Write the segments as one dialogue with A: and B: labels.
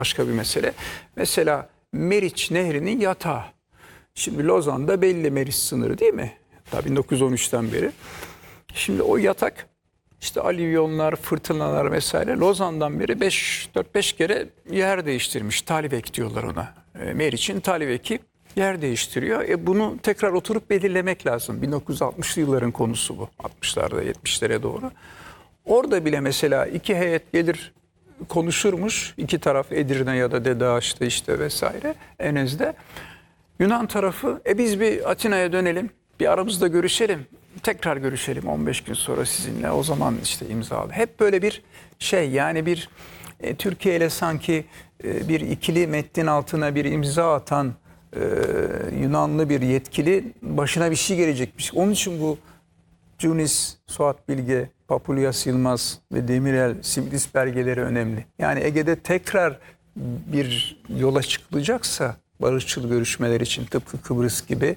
A: başka bir mesele. Mesela Meriç Nehri'nin yatağı. Şimdi Lozan'da belli Meriç sınırı değil mi? Daha 1913'ten beri. Şimdi o yatak işte alüvyonlar, fırtınalar vesaire Lozan'dan beri 4-5 kere yer değiştirmiş. Talivek diyorlar ona. Meriç'in Talivek'i yer değiştiriyor. Bunu tekrar oturup belirlemek lazım. 1960'lı yılların konusu bu. 60'larda 70'lere doğru. Orada bile mesela iki heyet gelir konuşurmuş. İki taraf Edirne ya da Dede Ağaç'ta işte vesaire Enez'de. Yunan tarafı biz bir Atina'ya dönelim. Bir aramızda görüşelim. Tekrar görüşelim 15 gün sonra sizinle. O zaman işte imzalı. Hep böyle bir şey yani bir Türkiye ile sanki bir ikili metnin altına bir imza atan Yunanlı bir yetkili başına bir şey gelecekmiş. Onun için bu Cunis, Suat Bilge, Papulyas Yılmaz ve Demirel, Simidis belgeleri önemli. Yani Ege'de tekrar bir yola çıkılacaksa barışçıl görüşmeler için tıpkı Kıbrıs gibi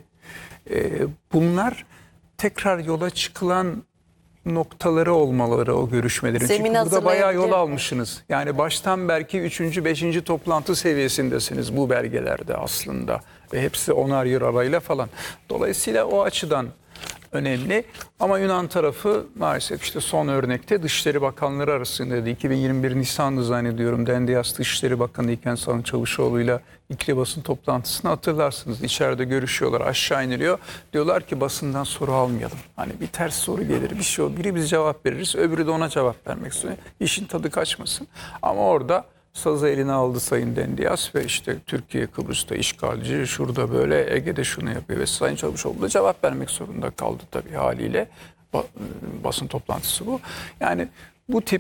A: bunlar tekrar yola çıkılan noktaları olmaları o görüşmelerin.
B: Zemin
A: Çünkü burada bayağı yol
B: hazırlayabilir.
A: almışsınız. Yani baştan belki 3. 5. toplantı seviyesindesiniz bu belgelerde aslında. Ve hepsi 10'ar yıl arayla falan. Dolayısıyla o açıdan önemli. Ama Yunan tarafı maalesef işte son örnekte Dışişleri Bakanları arasındaydı. 2021 Nisan'dı zannediyorum. Dendias Dışişleri Bakanı iken Sayın Çavuşoğlu'yla ikili basın toplantısını hatırlarsınız. İçeride görüşüyorlar, aşağı iniliyor. Diyorlar ki basından soru almayalım. Hani bir ters soru gelir, bir şey olur. Biri biz cevap veririz, öbürü de ona cevap vermek istiyor. İşin tadı kaçmasın. Ama orada sazı eline aldı Sayın Dendias ve işte Türkiye Kıbrıs'ta işgalci, şurada böyle, Ege'de şunu yapıyor ve Sayın Çavuşoğlu da cevap vermek zorunda kaldı tabii haliyle. Basın toplantısı bu. Yani bu tip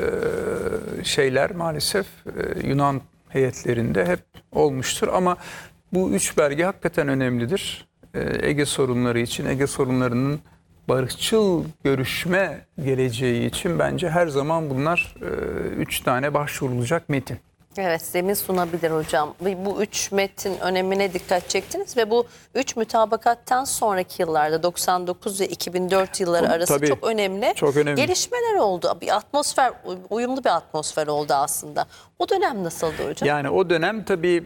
A: şeyler maalesef Yunan heyetlerinde hep olmuştur ama bu üç belge hakikaten önemlidir. Ege sorunları için, Ege sorunlarının barışçıl görüşme geleceği için bence her zaman bunlar 3 tane başvurulacak metin.
B: Evet, zemin sunabilir hocam. Bu üç metin önemine dikkat çektiniz ve bu üç mütabakattan sonraki yıllarda 99 ve 2004 yılları arası
A: Tabii,
B: çok önemli,
A: çok önemli
B: gelişmeler oldu. Bir atmosfer, uyumlu bir atmosfer oldu aslında. O dönem nasıldı hocam?
A: Yani o dönem tabii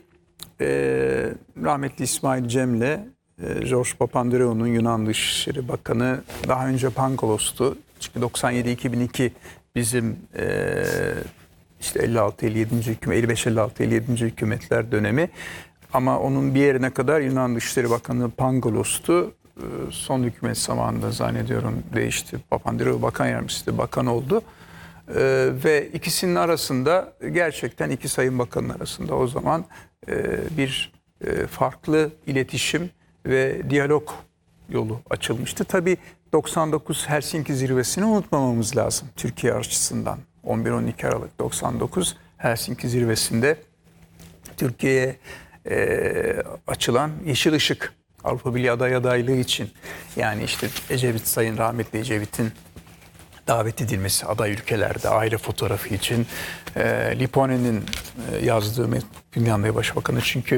A: rahmetli İsmail Cem'le George Papandreou'nun Yunan Dışişleri Bakanı daha önce Pangolos'tu. Çünkü 97-2002 bizim işte 56-57. hükümet, 55-56-57. hükümetler dönemi. Ama onun bir yerine kadar Yunan Dışişleri Bakanı Pangolos'tu. Son hükümet zamanında zannediyorum değişti. Papandreou bakan yardımcısı, bakan oldu. Ve ikisinin arasında gerçekten iki sayın bakanın arasında o zaman bir farklı iletişim ve diyalog yolu açılmıştı. Tabii 99 Helsinki zirvesini unutmamamız lazım Türkiye açısından. 11-12 Aralık 99 Helsinki zirvesinde Türkiye'ye açılan yeşil ışık Avrupa Birliği adaylığı için yani işte Sayın rahmetli Ecevit'in davet edilmesi aday ülkelerde aile fotoğrafı için Lipone'nin yazdığı Finlandiya Başbakanı çünkü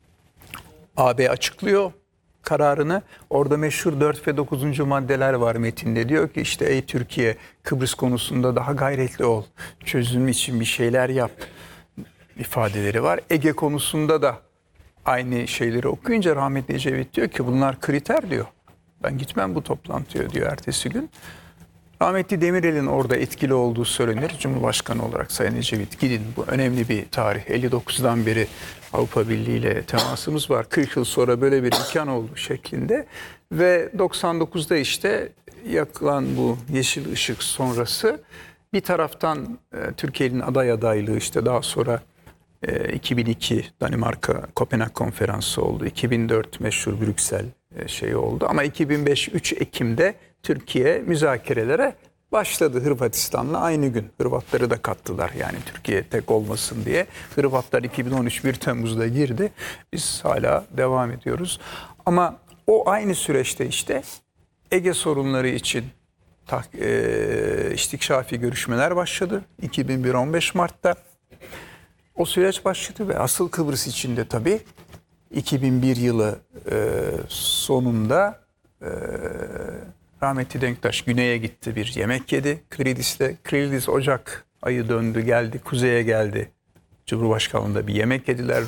A: AB açıklıyor kararını. Orada meşhur 4 ve 9. maddeler var metinde. Diyor ki işte ey Türkiye Kıbrıs konusunda daha gayretli ol. Çözüm için bir şeyler yap ifadeleri var. Ege konusunda da aynı şeyleri okuyunca rahmetli Ecevit diyor ki bunlar kriter diyor. Ben gitmem bu toplantıya diyor ertesi gün. Rahmetli Demirel'in orada etkili olduğu söylenir. Cumhurbaşkanı olarak Sayın Ecevit gidin bu önemli bir tarih. 59'dan beri Avrupa Birliği ile temasımız var. 40 yıl sonra böyle bir imkan oldu şeklinde. Ve 99'da işte yakılan bu yeşil ışık sonrası bir taraftan Türkiye'nin adaylığı işte daha sonra 2002 Danimarka Kopenhag Konferansı oldu. 2004 meşhur Brüksel şeyi oldu. Ama 2005 3 Ekim'de Türkiye müzakerelere başladı Hırvatistan'la aynı gün. Hırvatları da kattılar yani Türkiye tek olmasın diye. Hırvatlar 2013 1 Temmuz'da girdi. Biz hala devam ediyoruz. Ama o aynı süreçte işte Ege sorunları için istikşafi görüşmeler başladı. 2001 15 Mart'ta. O süreç başladı ve asıl Kıbrıs içinde tabii 2001 yılı sonunda rahmetli Denktaş güneye gitti, bir yemek yedi Krilidis'le. Krilidis Ocak ayı döndü geldi, kuzeye geldi. Cumhurbaşkanlığında bir yemek yediler.